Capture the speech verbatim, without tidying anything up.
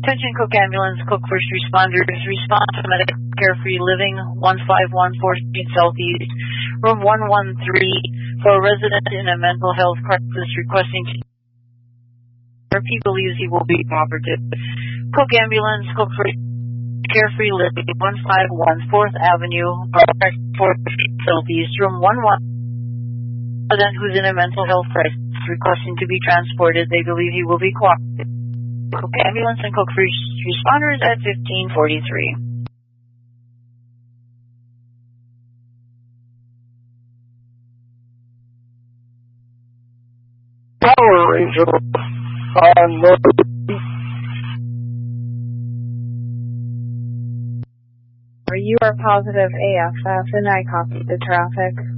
Attention Cook Ambulance, Cook First Responders, respond to Medical Carefree Living, one five one four Street Southeast, room one one three, for a resident in a mental health crisis requesting to he believes he will be cooperative. Cook Ambulance, Cook First Carefree Living, one five one fourth Avenue, fourth Street Southeast, room one one, resident who's in a mental health crisis requesting to be transported. They believe he will be cooperative. Cook Ambulance and Cook First Responders at fifteen forty-three. Power Ranger on North. You are positive A F F and I copy the traffic.